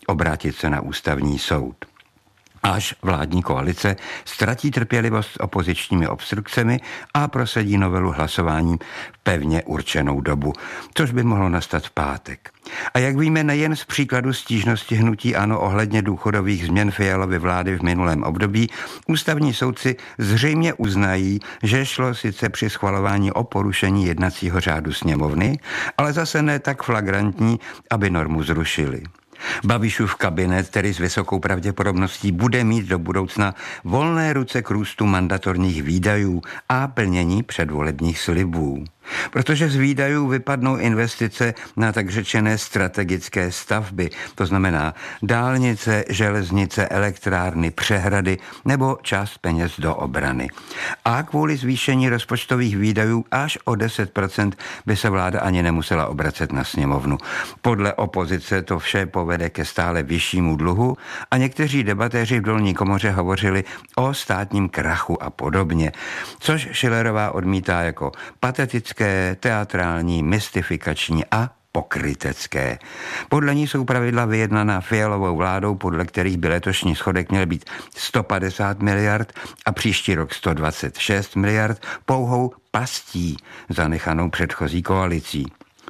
obrátit se na ústavní soud. Až vládní koalice ztratí trpělivost s opozičními obstrukcemi a prosadí novelu hlasováním v pevně určenou dobu, což by mohlo nastat v pátek. A jak víme nejen z příkladu stížnosti hnutí ANO ohledně důchodových změn Fialovy vlády v minulém období, ústavní soudci zřejmě uznají, že šlo sice při schvalování o porušení jednacího řádu sněmovny, ale zase ne tak flagrantní, aby normu zrušili. Babišův kabinet, který s vysokou pravděpodobností bude mít do budoucna volné ruce k růstu mandatorních výdajů a plnění předvolebních slibů. Protože z výdajů vypadnou investice na tak řečené strategické stavby, to znamená dálnice, železnice, elektrárny, přehrady nebo část peněz do obrany. A kvůli zvýšení rozpočtových výdajů až o 10% by se vláda ani nemusela obracet na sněmovnu. Podle opozice to vše povede ke stále vyššímu dluhu a někteří debatéři v dolní komoře hovořili o státním krachu a podobně, což Schillerová odmítá jako patetické, teatrální, mystifikační a pokrytecké. Podle ní jsou pravidla vyjednaná Fialovou vládou, podle kterých by letošní schodek měl být 150 miliard a příští rok 126 miliard, pouhou pastí zanechanou předchozí koalicí.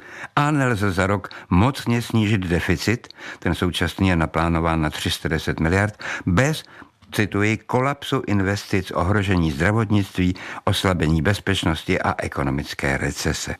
A nelze za rok mocně snížit deficit, ten současný je naplánován na 310 miliard, bez, cituji, kolapsu investic, ohrožení zdravotnictví, oslabení bezpečnosti a ekonomické recese.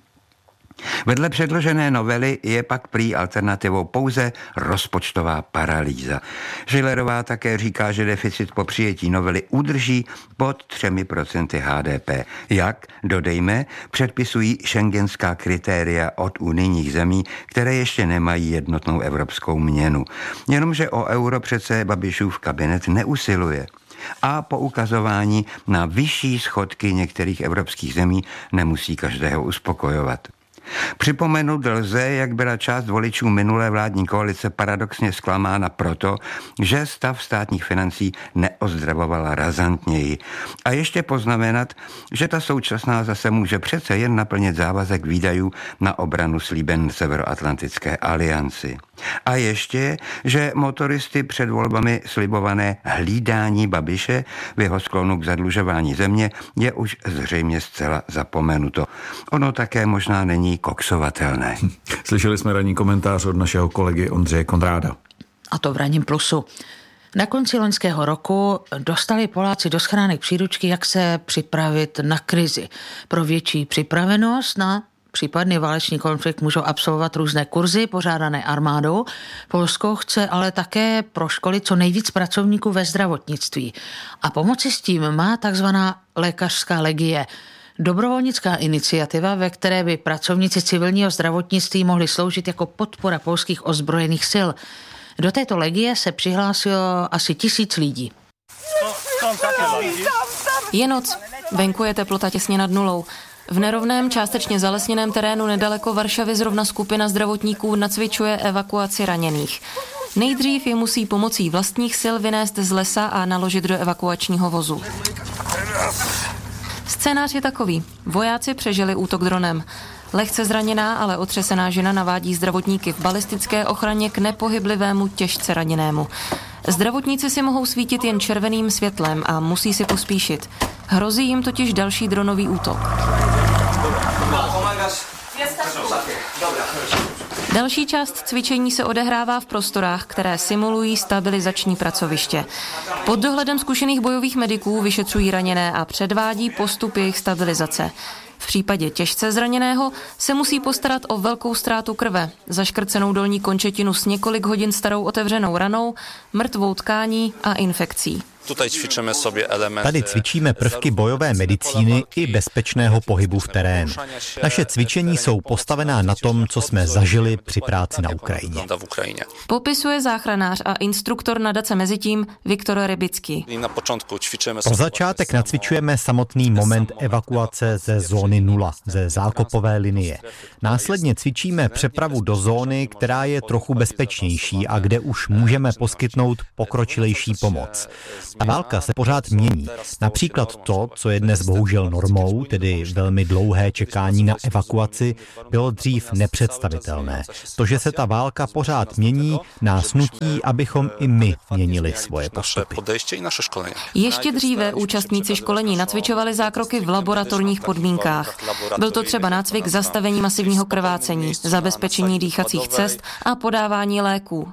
Vedle předložené novely je pak prý alternativou pouze rozpočtová paralýza. Schillerová také říká, že deficit po přijetí novely udrží pod 3% HDP. Jak, dodejme, předpisují schengenská kritéria od unijních zemí, které ještě nemají jednotnou evropskou měnu. Jenomže o euro přece Babišův kabinet neusiluje. A poukazování na vyšší schodky některých evropských zemí nemusí každého uspokojovat. Připomenout lze, jak byla část voličů minulé vládní koalice paradoxně zklamána proto, že stav státních financí neozdravovala razantněji. A ještě poznamenat, že ta současná zase může přece jen naplnit závazek výdajů na obranu slíben Severoatlantické alianci. A ještě, že motoristy před volbami slibované hlídání Babiše v jeho sklonu k zadlužování země je už zřejmě zcela zapomenuto. Ono také možná není koksovatelné. Slyšeli jsme ranní komentář od našeho kolegy Ondřeje Konráda. A to v ranním plusu. Na konci loňského roku dostali Poláci do schránek příručky, jak se připravit na krizi. Pro větší připravenost na případný válečný konflikt můžou absolvovat různé kurzy pořádané armádou. Polsko chce ale také proškolit co nejvíc pracovníků ve zdravotnictví. A pomoci s tím má takzvaná lékařská legie. Dobrovolnická iniciativa, ve které by pracovníci civilního zdravotnictví mohli sloužit jako podpora polských ozbrojených sil. Do této legie se přihlásilo asi 1000 lidí. Je noc, venku je teplota těsně nad nulou. V nerovném, částečně zalesněném terénu nedaleko Varšavy zrovna skupina zdravotníků nacvičuje evakuaci raněných. Nejdřív je musí pomocí vlastních sil vynést z lesa a naložit do evakuačního vozu. Scénář je takový. Vojáci přežili útok dronem. Lehce zraněná, ale otřesená žena navádí zdravotníky v balistické ochraně k nepohyblivému těžce raněnému. Zdravotníci si mohou svítit jen červeným světlem a musí si pospíšit. Hrozí jim totiž další dronový útok. Další část cvičení se odehrává v prostorách, které simulují stabilizační pracoviště. Pod dohledem zkušených bojových mediků vyšetřují raněné a předvádí postup jejich stabilizace. V případě těžce zraněného se musí postarat o velkou ztrátu krve, zaškrcenou dolní končetinu s několik hodin starou otevřenou ranou, mrtvou tkání a infekcí. Tady cvičíme prvky bojové medicíny i bezpečného pohybu v terénu. Naše cvičení jsou postavená na tom, co jsme zažili při práci na Ukrajině. Popisuje záchranář a instruktor nadace Mezitím Viktor Rybický. Pro začátek nacvičujeme samotný moment evakuace ze zóny 0, ze zákopové linie. Následně cvičíme přepravu do zóny, která je trochu bezpečnější a kde už můžeme poskytnout pokročilejší pomoc. Ta válka se pořád mění. Například to, co je dnes bohužel normou, tedy velmi dlouhé čekání na evakuaci, bylo dřív nepředstavitelné. To, že se ta válka pořád mění, nás nutí, abychom i my měnili svoje postupy. Ještě dříve účastníci školení nacvičovali zákroky v laboratorních podmínkách. Byl to třeba nácvik zastavení masivního krvácení, zabezpečení dýchacích cest a podávání léků.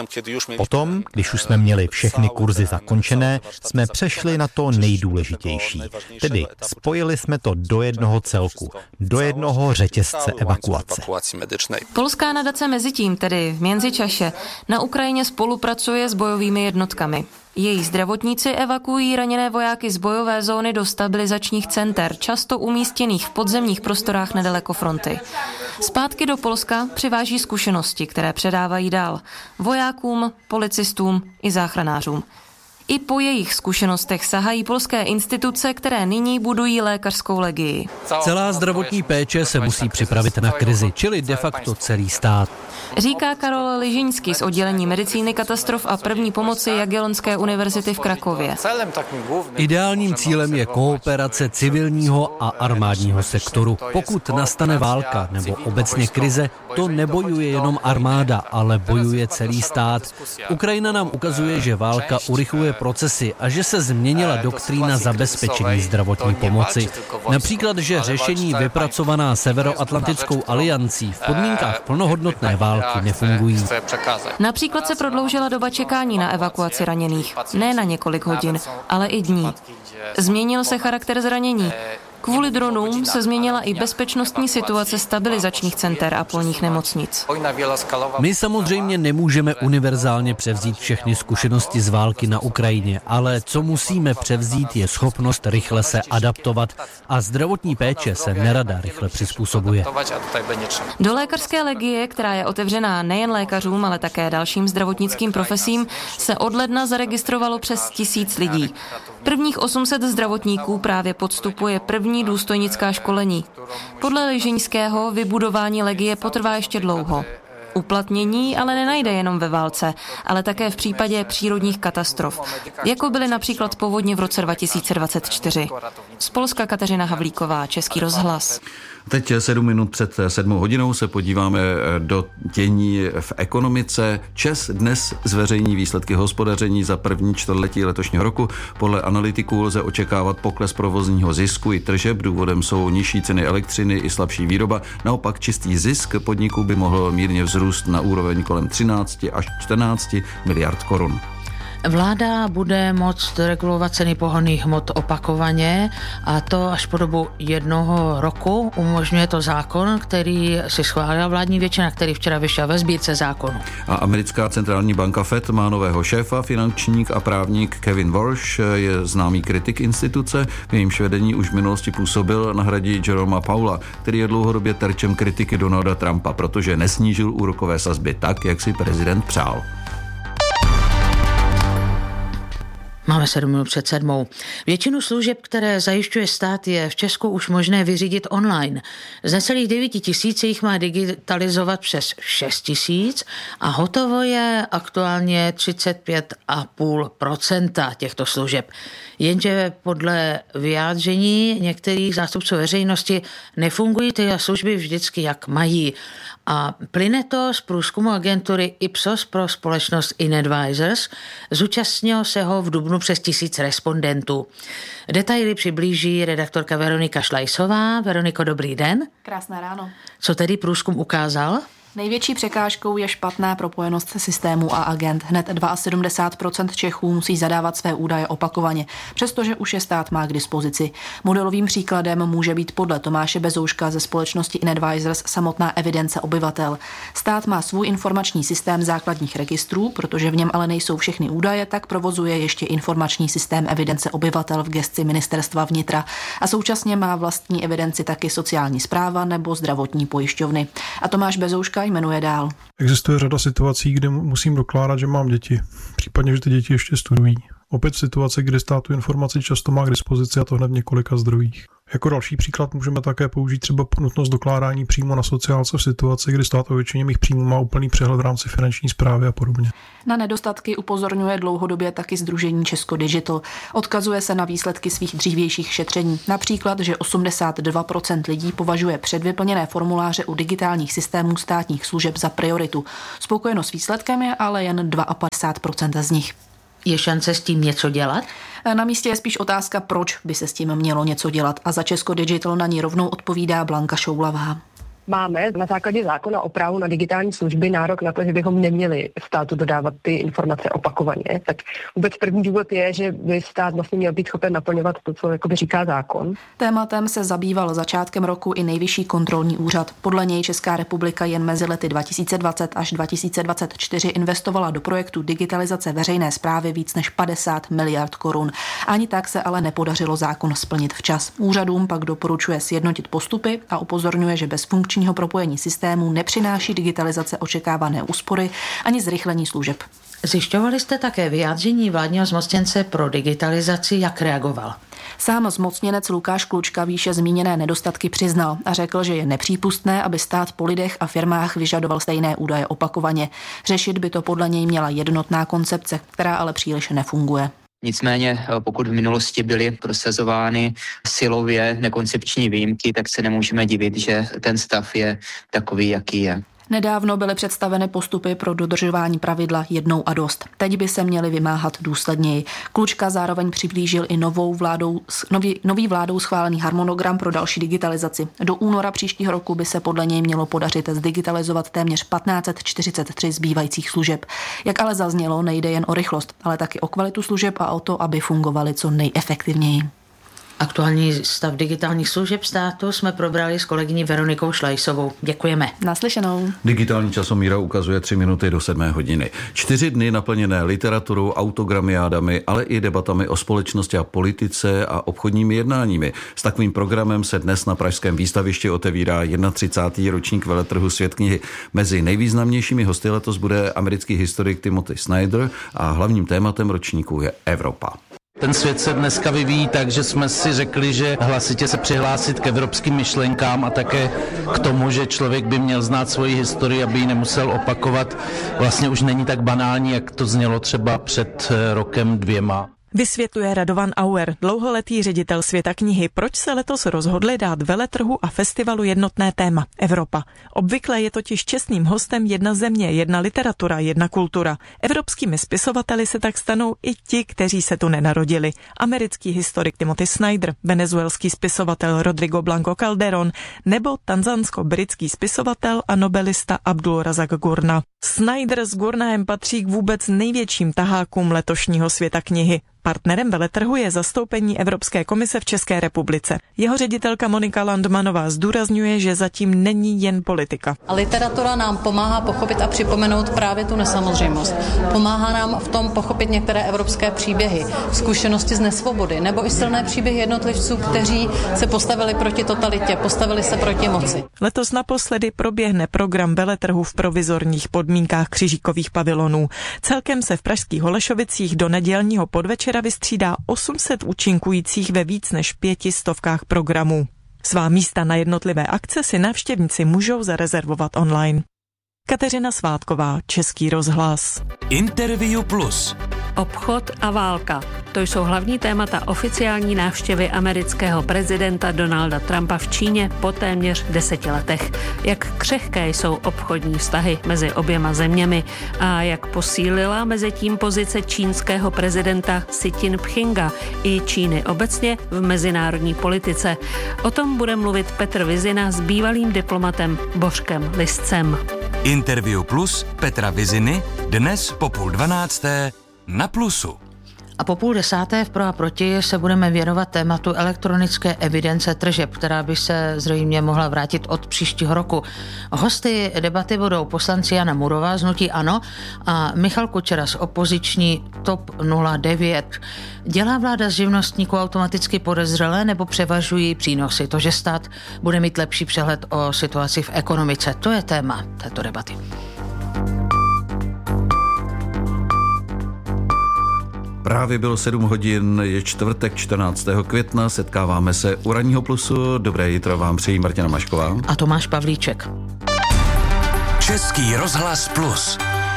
Potom, když už jsme měli všechny kurzy zakončené, jsme přešli na to nejdůležitější. Tedy spojili jsme to do jednoho celku, do jednoho řetězce evakuace. Polská nadace mezitím, tedy v mezičase, na Ukrajině spolupracuje s bojovými jednotkami. Její zdravotníci evakuují raněné vojáky z bojové zóny do stabilizačních center, často umístěných v podzemních prostorách nedaleko fronty. Zpátky do Polska přiváží zkušenosti, které předávají dál vojákům, policistům i záchranářům. I po jejich zkušenostech sahají polské instituce, které nyní budují lékařskou legii. Celá zdravotní péče se musí připravit na krizi, čili de facto celý stát. Říká Karol Ližiňský z oddělení medicíny, katastrof a první pomoci Jagiellonské univerzity v Krakově. Ideálním cílem je kooperace civilního a armádního sektoru. Pokud nastane válka nebo obecně krize, to nebojuje jenom armáda, ale bojuje celý stát. Ukrajina nám ukazuje, že válka urychluje procesy a že se změnila doktrína zabezpečení zdravotní pomoci. Například, že řešení vypracovaná Severoatlantickou aliancí v podmínkách plnohodnotné války nefungují. Například se prodloužila doba čekání na evakuaci raněných. Ne na několik hodin, ale i dní. Změnil se charakter zranění. Kvůli dronům se změnila i bezpečnostní situace stabilizačních center a polních nemocnic. My samozřejmě nemůžeme univerzálně převzít všechny zkušenosti z války na Ukrajině, ale co musíme převzít, je schopnost rychle se adaptovat a zdravotní péče se nerada rychle přizpůsobuje. Do lékařské legie, která je otevřená nejen lékařům, ale také dalším zdravotnickým profesím, se od ledna zaregistrovalo přes 1000 lidí. Prvních 800 zdravotníků právě podstupuje první důstojnická školení. Podle Ližiňského vybudování legie potrvá ještě dlouho. Uplatnění ale nenajde jenom ve válce, ale také v případě přírodních katastrof, jako byly například povodně v roce 2024. Z Polska Kateřina Havlíková, Český rozhlas. Teď 7 minut před 7 hodinou se podíváme do dění v ekonomice. ČEZ dnes zveřejní výsledky hospodaření za první čtvrtletí letošního roku. Podle analytiků lze očekávat pokles provozního zisku i tržeb. Důvodem jsou nižší ceny elektřiny i slabší výroba. Naopak čistý zisk podniku by mohl mírně vzrůst na úroveň kolem 13 až 14 miliard korun. Vláda bude moct regulovat ceny pohonných hmot opakovaně a to až po dobu 1 roku. Umožňuje to zákon, který si schválila vládní většina, který včera vyšel ve sbírce zákonu. A americká centrální banka Fed má nového šéfa, finančník a právník Kevin Warsh je známý kritik instituce. V jejímž vedení už v minulosti působil, nahradí Jeroma Powella, který je dlouhodobě terčem kritiky Donalda Trumpa, protože nesnížil úrokové sazby tak, jak si prezident přál. Máme 7 minut před 7. Většinu služeb, které zajišťuje stát, je v Česku už možné vyřídit online. Z necelých 9 000 jich má digitalizovat přes 6 000 a hotovo je aktuálně 35,5% těchto služeb. Jenže podle vyjádření některých zástupců veřejnosti nefungují ty služby vždycky, jak mají. A plyne to z průzkumu agentury Ipsos pro společnost InAdvisors. Zúčastnilo se ho v dubnu přes 1000 respondentů. Detaily přiblíží redaktorka Veronika Šlajsová. Veroniko, dobrý den. Krásné ráno. Co tedy průzkum ukázal? Největší překážkou je špatná propojenost systému a agent. Hned 72% Čechů musí zadávat své údaje opakovaně, přestože už je stát má k dispozici. Modelovým příkladem může být podle Tomáše Bezouška ze společnosti InAdvisors samotná evidence obyvatel. Stát má svůj informační systém základních registrů, protože v něm ale nejsou všechny údaje, tak provozuje ještě informační systém evidence obyvatel v gesci Ministerstva vnitra a současně má vlastní evidenci taky sociální správa nebo zdravotní pojišťovny. A Tomáš Bezouška jmenuje dál. Existuje řada situací, kde musím dokládat, že mám děti, případně, že ty děti ještě studují. Opět situace, kdy stát tu informaci často má k dispozici a to hned v několika zdrojích. Jako další příklad můžeme také použít třeba nutnost dokládání příjmu na sociálce v situaci, kdy stát o většině mých příjmů má úplný přehled v rámci finanční správy a podobně. Na nedostatky upozorňuje dlouhodobě taky sdružení Česko Digital. Odkazuje se na výsledky svých dřívějších šetření. Například, že 82% lidí považuje předvyplněné formuláře u digitálních systémů státních služeb za prioritu. Spokojeno s výsledkem je ale jen 52% z nich. Je šance s tím něco dělat? Na místě je spíš otázka, proč by se s tím mělo něco dělat. A za Česko Digital na ní rovnou odpovídá Blanka Šoulavá. Máme na základě zákona o právu na digitální služby nárok na to, že bychom neměli státu dodávat ty informace opakovaně. Tak vůbec první důvod je, že by stát vlastně měl být schopen naplňovat to, co jakoby říká zákon. Tématem se zabýval začátkem roku i Nejvyšší kontrolní úřad. Podle něj Česká republika jen mezi lety 2020 až 2024 investovala do projektu digitalizace veřejné správy víc než 50 miliard korun. Ani tak se ale nepodařilo zákon splnit včas. Úřadům pak doporučuje sjednotit postupy a upozorňuje, že bez funkčního propojení systému nepřináší digitalizace očekávané úspory ani zrychlení služeb. Zjišťovali jste také vyjádření vládního zmocněnce pro digitalizaci, jak reagoval? Sám zmocněnec Lukáš Klučka výše zmíněné nedostatky přiznal a řekl, že je nepřípustné, aby stát po lidech a firmách vyžadoval stejné údaje opakovaně. Řešit by to podle něj měla jednotná koncepce, která ale příliš nefunguje. Nicméně, pokud v minulosti byly prosazovány silově nekoncepční výjimky, tak se nemůžeme divit, že ten stav je takový, jaký je. Nedávno byly představeny postupy pro dodržování pravidla jednou a dost. Teď by se měly vymáhat důsledněji. Klučka zároveň přiblížil i nový vládou schválený harmonogram pro další digitalizaci. Do února příštího roku by se podle něj mělo podařit zdigitalizovat téměř 1543 zbývajících služeb. Jak ale zaznělo, nejde jen o rychlost, ale taky o kvalitu služeb a o to, aby fungovaly co nejefektivněji. Aktuální stav digitálních služeb státu jsme probrali s kolegyní Veronikou Šlajsovou. Děkujeme. Naslyšenou. Digitální časomíra ukazuje 3 minuty do 7 hodiny. 4 dny naplněné literaturou, autogramiádami, ale i debatami o společnosti a politice a obchodními jednáními. S takovým programem se dnes na pražském výstavišti otevírá 31. ročník veletrhu Svět knihy. Mezi nejvýznamnějšími hosty letos bude americký historik Timothy Snyder a hlavním tématem ročníku je Evropa. Ten svět se dneska vyvíjí tak, že jsme si řekli, že hlasitě se přihlásit k evropským myšlenkám a také k tomu, že člověk by měl znát svoji historii, aby ji nemusel opakovat, vlastně už není tak banální, jak to znělo třeba před rokem 2. Vysvětluje Radovan Auer, dlouholetý ředitel Světa knihy, proč se letos rozhodli dát veletrhu a festivalu jednotné téma Evropa. Obvykle je totiž čestným hostem jedna země, jedna literatura, jedna kultura. Evropskými spisovateli se tak stanou i ti, kteří se tu nenarodili. Americký historik Timothy Snyder, venezuelský spisovatel Rodrigo Blanco Calderón nebo tanzansko-britský spisovatel a nobelista Abdul Razak Gurna. Snyder s Gurnahem patří k vůbec největším tahákům letošního Světa knihy. Partnerem veletrhu je zastoupení Evropské komise v České republice. Jeho ředitelka Monika Landmanová zdůrazňuje, že zatím není jen politika. A literatura nám pomáhá pochopit a připomenout právě tu nesamozřejmost. Pomáhá nám v tom pochopit některé evropské příběhy, zkušenosti z nesvobody, nebo i silné příběhy jednotlivců, kteří se postavili proti totalitě, postavili se proti moci. Letos naposledy proběhne program veletrhu v provizorních podmínkách křižíkových pavilonů. Celkem se v pražských Holešovicích do nedělního podvečera vystřídá 800 účinkujících ve víc než 500 programů. Svá místa na jednotlivé akce si návštěvníci můžou zarezervovat online. Kateřina Svátková, Český rozhlas. Interview Plus. Obchod a válka. To jsou hlavní témata oficiální návštěvy amerického prezidenta Donalda Trumpa v Číně po téměř 10 letech. Jak křehké jsou obchodní vztahy mezi oběma zeměmi a jak posílila mezitím pozice čínského prezidenta Xi Jinpinga i Číny obecně v mezinárodní politice. O tom bude mluvit Petr Vizina s bývalým diplomatem Bořkem Liscem. Interview Plus Petra Viziny dnes po 11:30 na Plusu. A po 9:30 v Pro a proti se budeme věnovat tématu elektronické evidence tržeb, která by se zřejmě mohla vrátit od příštího roku. Hosty debaty budou poslanci Jana Murová z hnutí ANO a Michal Kučera z opoziční TOP 09. Dělá vláda z živnostníků automaticky podezřelé nebo převažují přínosy? To, že stát bude mít lepší přehled o situaci v ekonomice, to je téma této debaty. Právě bylo 7 hodin, je čtvrtek 14. května, setkáváme se u Ranního plusu. Dobré jitro vám přejí Martina Mašková a Tomáš Pavlíček. Český rozhlas Plus.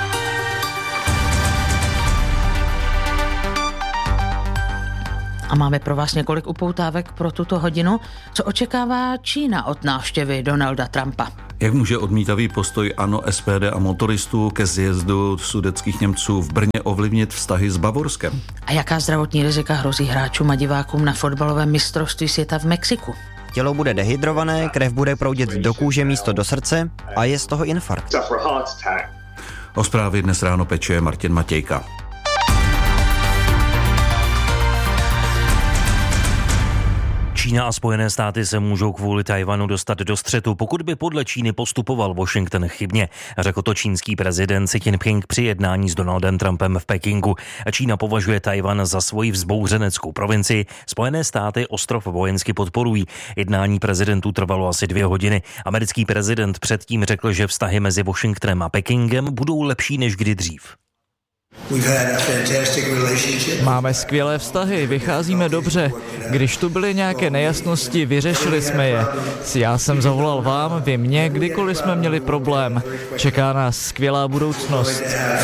A máme pro vás několik upoutávek pro tuto hodinu. Co očekává Čína od návštěvy Donalda Trumpa? Jak může odmítavý postoj ANO, SPD a motoristů ke zjezdu sudetských Němců v Brně ovlivnit vztahy s Bavorskem? A jaká zdravotní rizika hrozí hráčům a divákům na fotbalovém mistrovství světa v Mexiku? Tělo bude dehydrované, krev bude proudit do kůže místo do srdce a je z toho infarkt. O zprávě dnes ráno pečuje Martin Matějka. Čína a Spojené státy se můžou kvůli Tchaj-wanu dostat do střetu, pokud by podle Číny postupoval Washington chybně, řekl to čínský prezident Xi Jinping při jednání s Donaldem Trumpem v Pekingu. Čína považuje Tchaj-wan za svoji vzbouřeneckou provincii, Spojené státy ostrov vojensky podporují. Jednání prezidentů trvalo asi 2 hodiny. Americký prezident předtím řekl, že vztahy mezi Washingtonem a Pekingem budou lepší než kdy dřív. Máme skvělé vztahy, vycházíme dobře. Když tu byly nějaké nejasnosti, vyřešili jsme je. Já jsem zavolal vám, vy mě, kdykoliv jsme měli problém. Čeká nás skvělá budoucnost.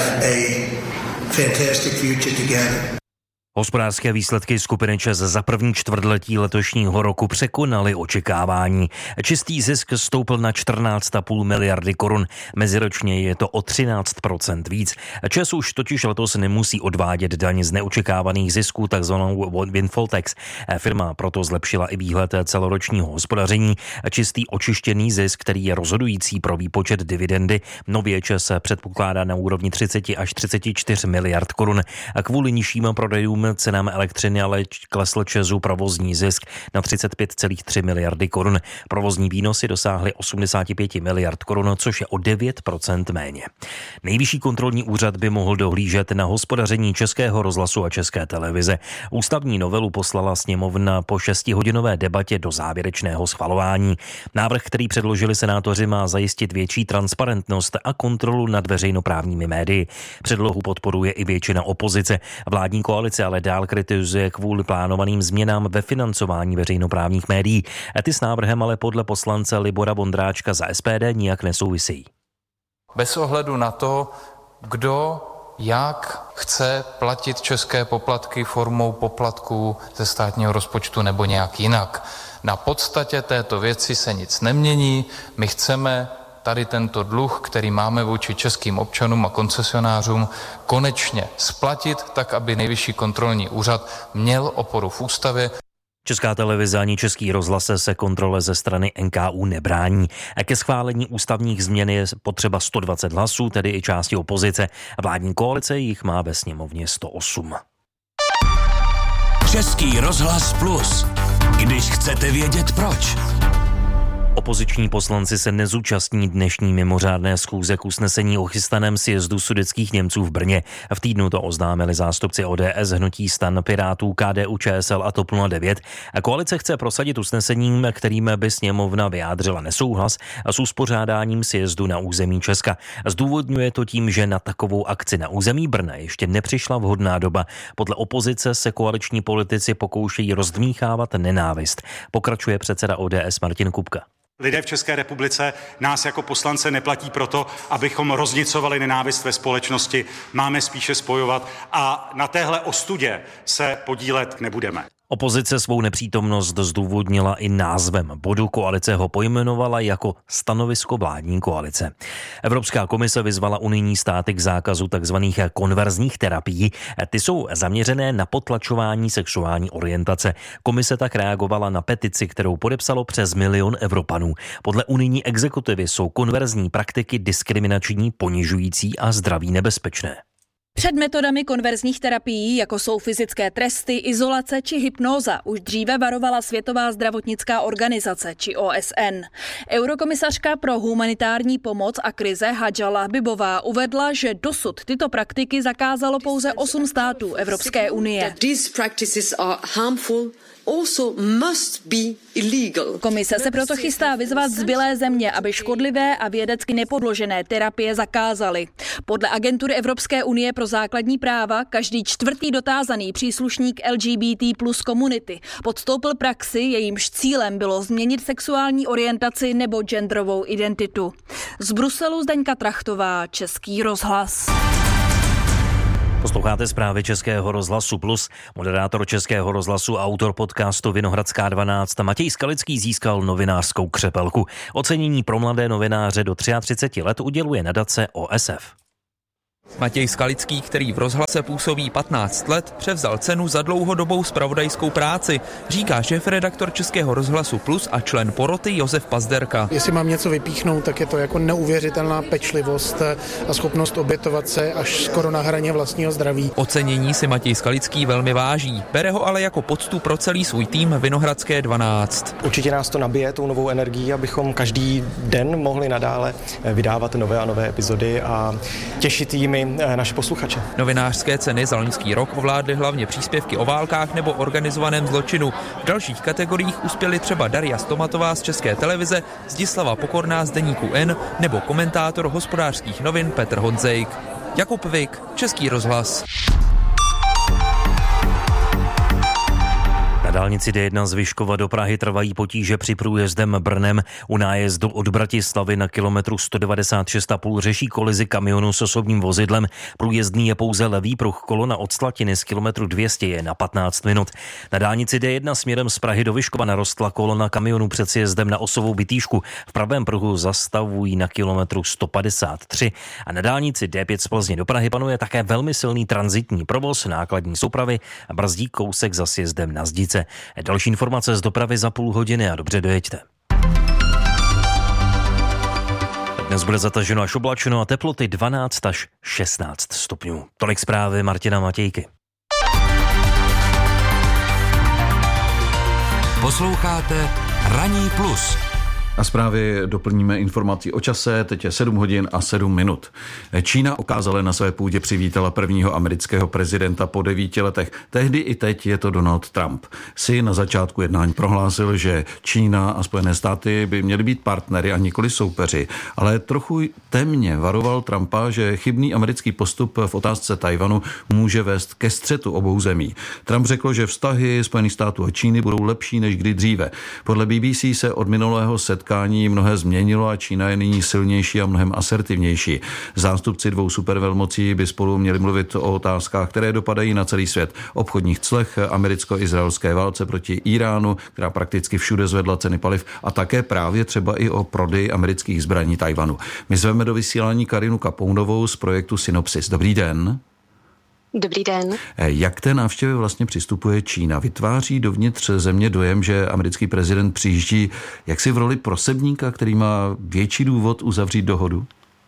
Hospodářské výsledky skupiny ČEZ za první čtvrtletí letošního roku překonaly očekávání. Čistý zisk stoupl na 14,5 miliardy korun. Meziročně je to o 13% víc. ČEZ už totiž letos nemusí odvádět daň z neočekávaných zisků, takzvanou windfall tax. Firma proto zlepšila i výhled celoročního hospodaření. Čistý očištěný zisk, který je rozhodující pro výpočet dividendy, nově ČEZ předpokládá na úrovni 30 až 34 miliard korun. A kvůli nižším prodejům cenám elektřiny ale klesl ČEZu provozní zisk na 35,3 miliardy korun. Provozní výnosy dosáhly 85 miliard korun, což je o 9% méně. Nejvyšší kontrolní úřad by mohl dohlížet na hospodaření Českého rozhlasu a České televize. Ústavní novelu poslala sněmovna po 6hodinové debatě do závěrečného schvalování. Návrh, který předložili senátoři, má zajistit větší transparentnost a kontrolu nad veřejnoprávními médii. Předlohu podporuje i většina opozice. Vládní koalice ale dál kritizuje kvůli plánovaným změnám ve financování veřejnoprávních médií. Ty s návrhem ale podle poslance Libora Vondráčka za SPD nijak nesouvisejí. Bez ohledu na to, kdo jak chce platit české poplatky formou poplatků ze státního rozpočtu nebo nějak jinak. Na podstatě této věci se nic nemění. My chceme tady tento dluh, který máme vůči českým občanům a koncesionářům, konečně splatit tak, aby Nejvyšší kontrolní úřad měl oporu v ústavě. Česká televize ani Český rozhlas se kontrole ze strany NKÚ nebrání. Ke schválení ústavních změn je potřeba 120 hlasů, tedy i části opozice. Vládní koalice jich má ve sněmovně 108. Český rozhlas Plus. Když chcete vědět proč. Opoziční poslanci se nezúčastní dnešní mimořádné schůze k usnesení o chystaném sjezdu sudetských Němců v Brně. V týdnu to oznámili zástupci ODS, hnutí STAN, Pirátů, KDU, ČSL a TOP 09. Koalice chce prosadit usnesením, kterým by sněmovna vyjádřila nesouhlas s uspořádáním sjezdu na území Česka. Zdůvodňuje to tím, že na takovou akci na území Brna ještě nepřišla vhodná doba. Podle opozice se koaliční politici pokoušejí rozdmýchávat nenávist. Pokračuje předseda ODS Martin Kupka. Lidé v České republice nás jako poslance neplatí proto, abychom roznicovali nenávist ve společnosti. Máme spíše spojovat a na téhle ostudě se podílet nebudeme. Opozice svou nepřítomnost zdůvodnila i názvem bodu. Koalice ho pojmenovala jako stanovisko vládní koalice. Evropská komise vyzvala unijní státy k zákazu tzv. Konverzních terapií. Ty jsou zaměřené na potlačování sexuální orientace. Komise tak reagovala na petici, kterou podepsalo přes 1 milion Evropanů. Podle unijní exekutivy jsou konverzní praktiky diskriminační, ponižující a zdraví nebezpečné. Před metodami konverzních terapií, jako jsou fyzické tresty, izolace či hypnóza, už dříve varovala Světová zdravotnická organizace či OSN. Eurokomisařka pro humanitární pomoc a krize Hadža Lahbibová uvedla, že dosud tyto praktiky zakázalo pouze 8 států Evropské unie. Komise se proto chystá vyzvat zbylé země, aby škodlivé a vědecky nepodložené terapie zakázaly. Podle agentury Evropské unie pro pro základní práva, každý čtvrtý dotázaný příslušník LGBT plus komunity podstoupil praxi, jejímž cílem bylo změnit sexuální orientaci nebo genderovou identitu. Z Bruselu Zdeňka Trachtová, Český rozhlas. Posloucháte zprávy Českého rozhlasu Plus. Moderátor Českého rozhlasu, autor podcastu Vinohradská 12 Matěj Skalický získal novinářskou křepelku. Ocenění pro mladé novináře do 33 let uděluje nadace OSF. Matěj Skalický, který v rozhlase působí 15 let, převzal cenu za dlouhodobou zpravodajskou práci, říká šéfredaktor Českého rozhlasu Plus a člen poroty Josef Pazderka. Jestli mám něco vypíchnout, tak je to jako neuvěřitelná pečlivost a schopnost obětovat se až skoro na hraně vlastního zdraví. Ocenění si Matěj Skalický velmi váží, bere ho ale jako poctu pro celý svůj tým Vinohradské 12. Určitě nás to nabije tou novou energií, abychom každý den mohli nadále vydávat nové a nové epizody a těšit jimi naše posluchače. Novinářské ceny za loňský rok ovládly hlavně příspěvky o válkách nebo organizovaném zločinu. V dalších kategoriích uspěly třeba Daria Stomatová z České televize, Zdislava Pokorná z Deníku N nebo komentátor Hospodářských novin Petr Honzejk. Jakub Vik, Český rozhlas. Na dálnici D1 z Vyškova do Prahy trvají potíže při průjezdem Brnem. U nájezdu od Bratislavy na kilometru 196,5 řeší kolizi kamionu s osobním vozidlem. Průjezdný je pouze levý pruh, kolona od Slatiny z kilometru 200 je na 15 minut. Na dálnici D1 směrem z Prahy do Vyškova narostla kolona kamionu před sjezdem na Osovou Bitýšku. V pravém pruhu zastavují na kilometru 153. A na dálnici D5 z Plzně do Prahy panuje také velmi silný tranzitní provoz nákladní soupravy a brzdí kousek za sjezdem na Zdice. Další informace z dopravy za půl hodiny a dobře dojeďte. Dnes bude zataženo až oblačeno a teploty 12 až 16 stupňů. Tolik zprávy Martina Matějky. Posloucháte Ranní plus. A zprávy doplníme informací o čase, teď je 7 hodin a 7 minut. Čína okázale na své půdě přivítala prvního amerického prezidenta po 9 letech. Tehdy i teď je to Donald Trump. Si na začátku jednání prohlásil, že Čína a Spojené státy by měly být partnery a nikoli soupeři, ale trochu temně varoval Trumpa, že chybný americký postup v otázce Tajvanu může vést ke střetu obou zemí. Trump řekl, že vztahy Spojených států a Číny budou lepší než kdy dříve. Podle BBC se od minulého setkání mnohé změnilo a Čína je nyní silnější a mnohem asertivnější. Zástupci dvou supervelmocí by spolu měli mluvit o otázkách, které dopadají na celý svět. Obchodních clech, americko-izraelské válce proti Iránu, která prakticky všude zvedla ceny paliv, a také právě třeba i o prodeji amerických zbraní Tajvanu. My zveme do vysílání Karinu Kapounovou z projektu Synopsis. Dobrý den. Dobrý den. Jak té návštěvy vlastně přistupuje Čína? Vytváří dovnitř země dojem, že americký prezident přijíždí jaksi v roli prosebníka, který má větší důvod uzavřít dohodu?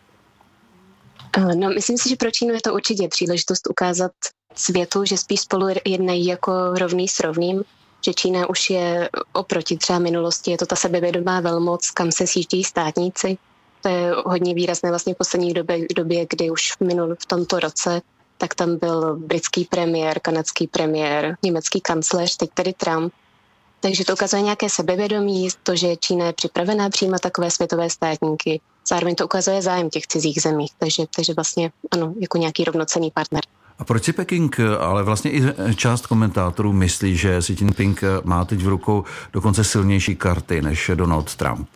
No, myslím si, že pro Čínu je to určitě příležitost ukázat světu, že spíš spolu jednají jako rovný s rovným, že Čína už je oproti třeba minulosti, je to ta sebevědomá velmoc, kam se sjíždějí státníci. To je hodně výrazné vlastně v poslední době, kdy už v tomto roce tak tam byl britský premiér, kanadský premiér, německý kancléř, teď tady Trump. Takže to ukazuje nějaké sebevědomí, to, že Čína je připravená přijímat takové světové státníky. Zároveň to ukazuje zájem těch cizích zemí, takže vlastně ano, jako nějaký rovnocenný partner. A proč si Peking, ale vlastně i část komentátorů myslí, že Xi Jinping má teď v rukou dokonce silnější karty než Donald Trump?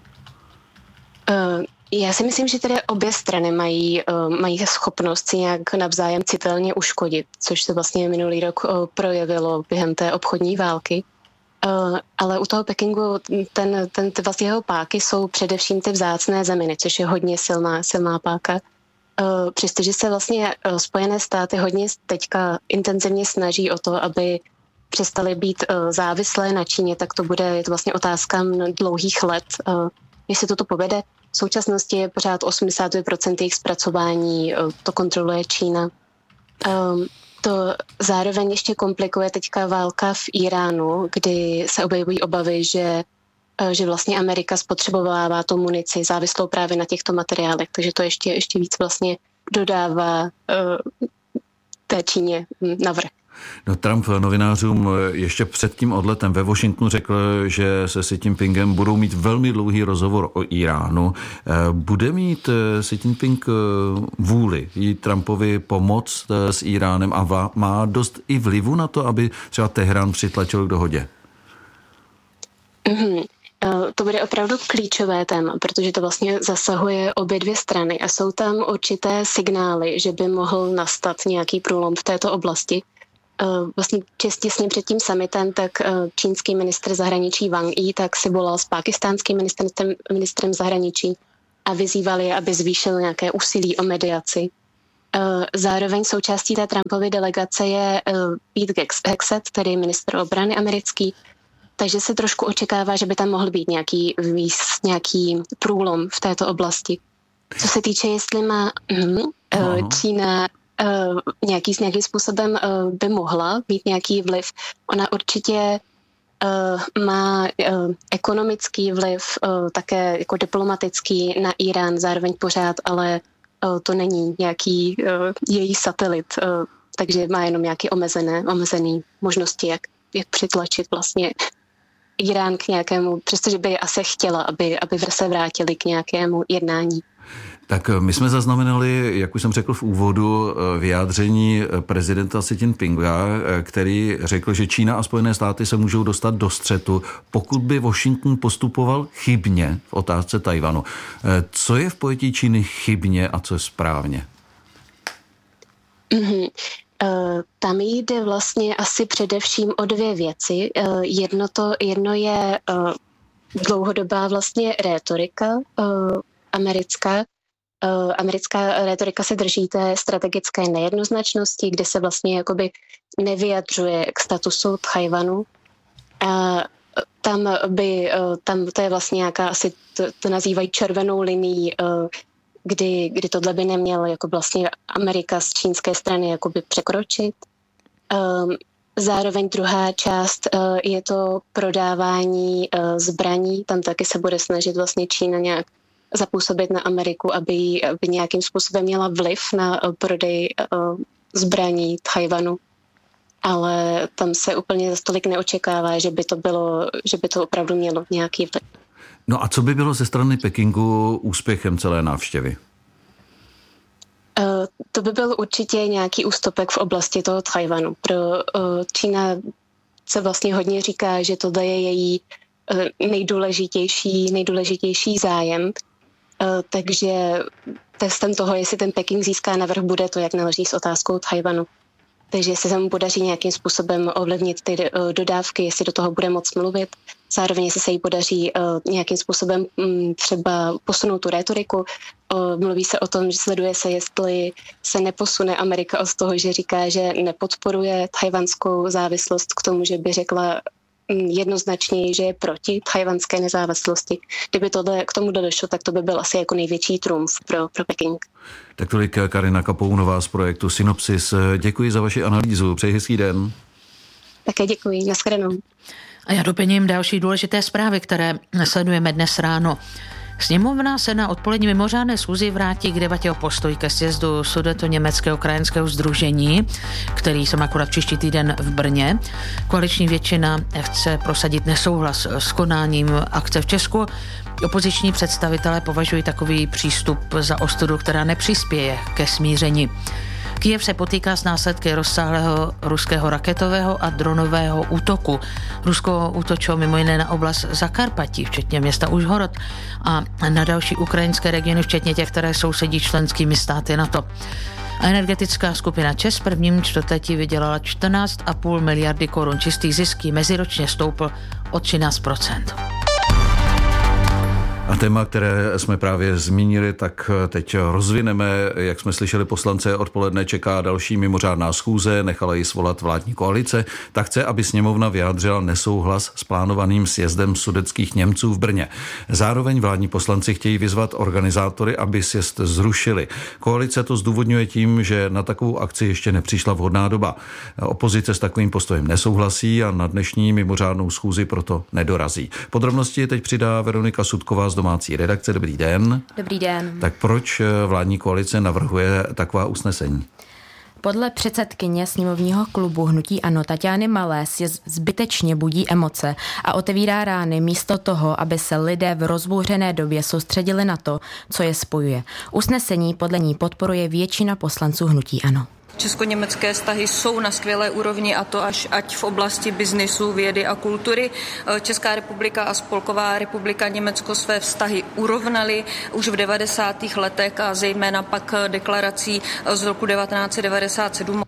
Já si myslím, že tedy obě strany mají schopnost si nějak navzájem citelně uškodit, což se vlastně minulý rok projevilo během té obchodní války. Ale u toho Pekingu vlastně jeho páky jsou především ty vzácné zeminy, což je hodně silná páka. Přestože se vlastně Spojené státy hodně teďka intenzivně snaží o to, aby přestaly být závislé na Číně, tak to bude vlastně otázka dlouhých let, jestli toto povede. V současnosti je pořád 82% jejich zpracování, to kontroluje Čína. To zároveň ještě komplikuje teďka válka v Iránu, kdy se objevují obavy, že vlastně Amerika spotřebovává tu munici závislou právě na těchto materiálech, takže to ještě víc vlastně dodává té Číně navrch. No, Trump novinářům ještě před tím odletem ve Washingtonu řekl, že se Xi Jinpingem budou mít velmi dlouhý rozhovor o Iránu. Bude mít Xi Jinping vůli jít Trumpovi pomoct s Iránem a má dost i vlivu na to, aby třeba Teherán přitlačil k dohodě? To bude opravdu klíčové téma, protože to vlastně zasahuje obě dvě strany a jsou tam určité signály, že by mohl nastat nějaký průlom v této oblasti. Vlastně těsně před tím summitem, tak čínský ministr zahraničí Wang Yi tak si volal s pákistánským ministrem zahraničí a vyzýval je, aby zvýšil nějaké úsilí o mediaci. Zároveň součástí té Trumpovy delegace je Pete Hegseth, tedy ministr obrany americký, takže se trošku očekává, že by tam mohl být nějaký průlom v této oblasti. Co se týče, jestli má Čína nějakým způsobem by mohla mít nějaký vliv, ona určitě má ekonomický vliv, také jako diplomatický na Irán, zároveň pořád, ale to není nějaký její satelit, takže má jenom nějaké omezené možnosti, jak přitlačit vlastně Irán k nějakému, přestože by asi chtěla, aby se vrátili k nějakému jednání. Tak my jsme zaznamenali, jak už jsem řekl v úvodu, vyjádření prezidenta Xi Jinpinga, který řekl, že Čína a Spojené státy se můžou dostat do střetu, pokud by Washington postupoval chybně v otázce Tajvanu. Co je v pojetí Číny chybně a co je správně? Tam jde vlastně asi především o dvě věci. Jedno je dlouhodobá vlastně rétorika americká. Americká rétorika se drží té strategické nejednoznačnosti, kde se vlastně jakoby nevyjadřuje k statusu Tchaj-wanu. Tam to je vlastně nějaká, asi to nazývají červenou linií, kdy tohle by neměl jako vlastně Amerika z čínské strany jakoby překročit. Zároveň druhá část je to prodávání zbraní. Tam taky se bude snažit vlastně Čína nějak zapůsobit na Ameriku, aby nějakým způsobem měla vliv na prodej zbraní Tchaj-wanu. Ale tam se úplně za tolik neočekává, že by to opravdu mělo nějaký vliv. No a co by bylo ze strany Pekingu úspěchem celé návštěvy? To by byl určitě nějaký ústupek v oblasti toho Tchaj-wanu. Pro Čína se vlastně hodně říká, že tohle je její nejdůležitější zájem. Takže testem toho, jestli ten Peking získá navrch, bude to, jak naloží s otázkou Tchaj-wanu. Takže jestli se mu podaří nějakým způsobem ovlivnit ty dodávky, jestli do toho bude moc mluvit, zároveň jestli se jí podaří nějakým způsobem třeba posunout tu rétoriku. Mluví se o tom, že sleduje se, jestli se neposune Amerika od toho, že říká, že nepodporuje tchajwanskou závislost k tomu, že by řekla jednoznačně, že je proti tchajwanské nezávislosti. Kdyby k tomu došlo, tak to by byl asi jako největší trumf pro Peking. Tak tolik Karina Kapounová z projektu Synopsis. Děkuji za vaši analýzu. Přeji hezký den. Také děkuji. Nashledanou. A já doplním další důležité zprávy, které sledujeme dnes ráno. Sněmovna se na odpolední mimořádné schůzi vrátí k debatě o postoji ke sjezdu Sudetoněmeckého krajanského sdružení, který se má akorát příští týden v Brně. Koaliční většina chce prosadit nesouhlas s konáním akce v Česku. Opoziční představitelé považují takový přístup za ostudu, která nepřispěje ke smíření. Kyjev se potýká s následky rozsáhlého ruského raketového a dronového útoku. Rusko útočilo mimo jiné na oblast Zakarpatí, včetně města Užhorod, a na další ukrajinské regiony, včetně těch, které sousedí členskými státy NATO. A energetická skupina ČEZ v prvním čtvrtletí vydělala 14,5 miliardy korun. Čistý zisk meziročně stoupl o 13%. A téma, které jsme právě zmínili, tak teď rozvineme. Jak jsme slyšeli, poslance odpoledne čeká další mimořádná schůze, nechala ji svolat vládní koalice. Tak chce, aby sněmovna vyjádřila nesouhlas s plánovaným sjezdem sudetských Němců v Brně. Zároveň vládní poslanci chtějí vyzvat organizátory, aby sjezd zrušili. Koalice to zdůvodňuje tím, že na takovou akci ještě nepřišla vhodná doba. Opozice s takovým postojem nesouhlasí a na dnešní mimořádnou schůzi proto nedorazí. Podrobnosti teď přidá Veronika Sudková z domácí redakce. Dobrý den. Dobrý den. Tak proč vládní koalice navrhuje taková usnesení? Podle předsedkyně sněmovního klubu hnutí ANO Taťány Malé si zbytečně budí emoce a otevírá rány místo toho, aby se lidé v rozbouřené době soustředili na to, co je spojuje. Usnesení podle ní podporuje většina poslanců hnutí ANO. Česko-německé vztahy jsou na skvělé úrovni, a to ať v oblasti biznisu, vědy a kultury. Česká republika a Spolková republika Německo své vztahy urovnaly už v 90. letech a zejména pak deklarací z roku 1997.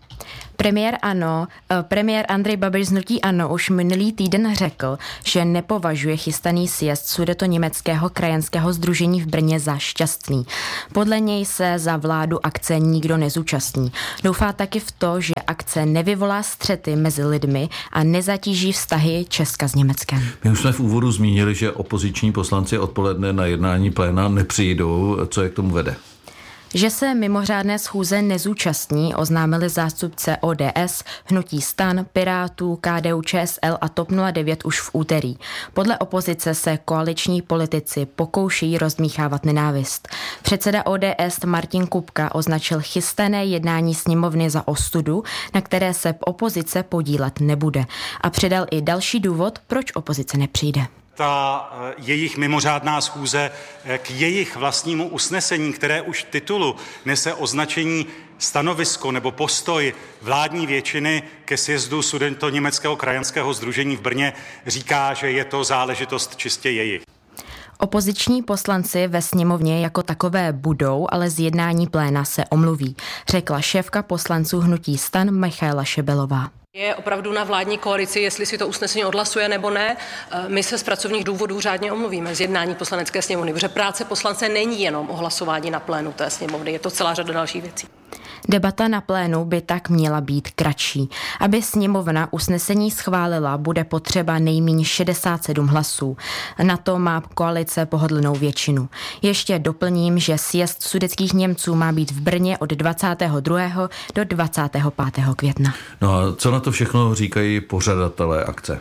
Premiér Andrej Babiš z hnutí ANO už minulý týden řekl, že nepovažuje chystaný sjezd Sudetoněmeckého krajanského sdružení v Brně za šťastný. Podle něj se za vládu akce nikdo nezúčastní. Doufá taky v to, že akce nevyvolá střety mezi lidmi a nezatíží vztahy Česka s Německem. My už jsme v úvodu zmínili, že opoziční poslanci odpoledne na jednání pléna nepřijdou. Co je k tomu vede? Že se mimořádné schůze nezúčastní, oznámili zástupce ODS, hnutí STAN, Pirátů, KDU-ČSL a TOP 09 už v úterý. Podle opozice se koaliční politici pokouší rozdmíchávat nenávist. Předseda ODS Martin Kupka označil chystané jednání sněmovny za ostudu, na které se opozice podílet nebude. A přidal i další důvod, proč opozice nepřijde. Ta jejich mimořádná schůze k jejich vlastnímu usnesení, které už v titulu nese označení stanovisko nebo postoj vládní většiny ke sjezdu Sudetoněmeckého krajanského sdružení v Brně, říká, že je to záležitost čistě jejich. Opoziční poslanci ve sněmovně jako takové budou, ale z jednání pléna se omluví, řekla šéfka poslanců hnutí STAN Michaela Šebelová. Je opravdu na vládní koalici, jestli si to usnesení odhlasuje nebo ne. My se z pracovních důvodů řádně omluvíme z jednání poslanecké sněmovny, protože práce poslance není jenom o hlasování na plénu té sněmovny, je to celá řada dalších věcí. Debata na plénu by tak měla být kratší. Aby sněmovna usnesení schválila, bude potřeba nejméně 67 hlasů. Na to má koalice pohodlnou většinu. Ještě doplním, že sjezd sudetských Němců má být v Brně od 22. do 25. května. No a co na to všechno říkají pořadatelé akce?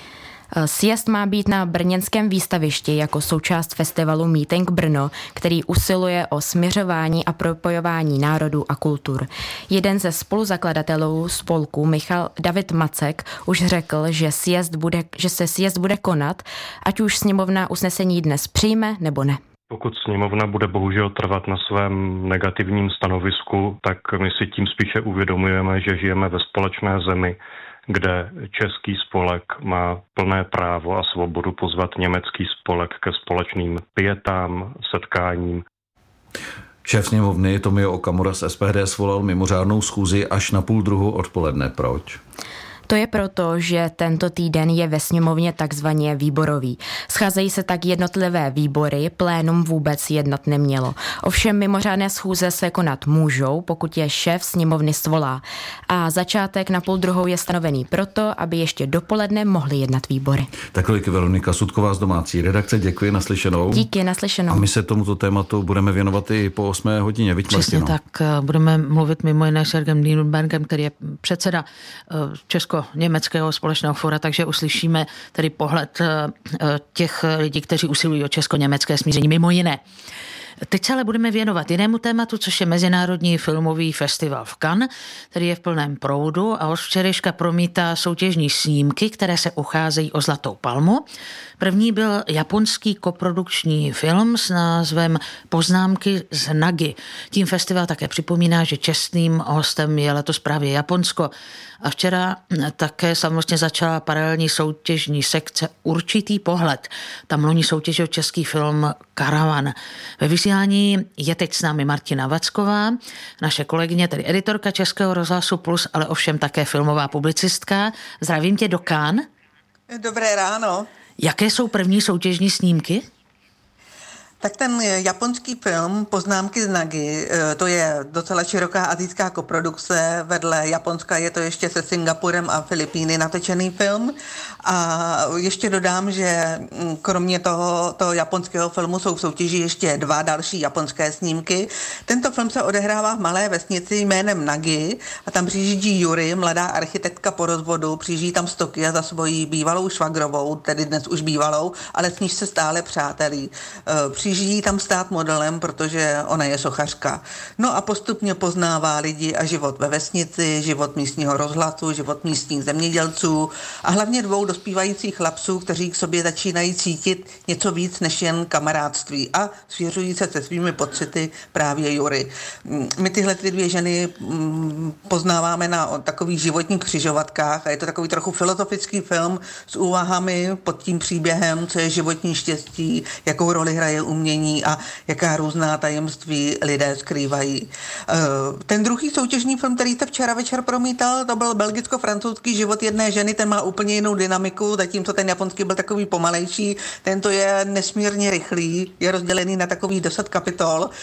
Sjezd má být na brněnském výstavišti jako součást festivalu Meeting Brno, který usiluje o směřování a propojování národů a kultur. Jeden ze spoluzakladatelů spolku, David Macek, už řekl, že se sjezd bude konat, ať už sněmovna usnesení dnes přijme nebo ne. Pokud sněmovna bude bohužel trvat na svém negativním stanovisku, tak my si tím spíše uvědomujeme, že žijeme ve společné zemi, kde český spolek má plné právo a svobodu pozvat německý spolek ke společným pietám, setkáním. Šéf sněmovny Tomio Okamura z SPD svolal mimořádnou schůzi až na 12:30 odpoledne. Proč? To je proto, že tento týden je ve sněmovně takzvaně výborový. Scházejí se tak jednotlivé výbory, plénum vůbec jednat nemělo. Ovšem mimořádné schůze se konat můžou, pokud je šéf sněmovny svolá. A začátek na 12:30 je stanovený proto, aby ještě dopoledne mohly jednat výbory. Takhle Veronika Sudková z domácí redakce, děkuji, naslyšenou. Díky, naslyšenou. A my se tomuto tématu budeme věnovat i po 8 hodině. Přesně tak, budeme mluvit mimo jiné s Sergem Nienbergem, který je předseda Česko-německého společného fóra, takže uslyšíme tedy pohled těch lidí, kteří usilují o česko-německé smíření, mimo jiné. Teď se ale budeme věnovat jinému tématu, což je Mezinárodní filmový festival v Cannes, který je v plném proudu a od včerejška promítá soutěžní snímky, které se ucházejí o Zlatou palmu. První byl japonský koprodukční film s názvem Poznámky z Nagi. Tím festival také připomíná, že čestným hostem je letos právě Japonsko. A včera také samozřejmě začala paralelní soutěžní sekce Určitý pohled. Tam loni soutěžil český film Karavan. Ve vysílání je teď s námi Martina Vacková, naše kolegyně, tedy editorka Českého rozhlasu Plus, ale ovšem také filmová publicistka. Zdravím tě do Cannes. Dobré ráno. Jaké jsou první soutěžní snímky? Tak ten japonský film Poznámky z Nagi, to je docela široká asijská koprodukce, vedle Japonska je to ještě se Singapurem a Filipíny natočený film. A ještě dodám, že kromě toho japonského filmu jsou v soutěži ještě 2 další japonské snímky. Tento film se odehrává v malé vesnici jménem Nagi a tam přijíždí Yuri, mladá architektka po rozvodu, přijíždí tam z Tokia za svojí bývalou švagrovou, tedy dnes už bývalou, ale s níž se stále přátelí. dojíždí tam stát modelem, protože ona je sochařka. No a postupně poznává lidi a život ve vesnici, život místního rozhlasu, život místních zemědělců a hlavně 2 dospívajících chlapců, kteří k sobě začínají cítit něco víc než jen kamarádství a svěřují se svými pocity právě Jury. My tyhle 2 ženy poznáváme na takových životních křižovatkách a je to takový trochu filozofický film s úvahami pod tím příběhem, co je životní štěstí, jakou roli hraje umění a jaká různá tajemství lidé skrývají. Ten druhý soutěžní film, který se včera večer promítal, to byl belgicko-francouzský Život jedné ženy, ten má úplně jinou dynamiku, zatímco ten japonský byl takový pomalejší, tento je nesmírně rychlý, je rozdělený na takových 10 kapitol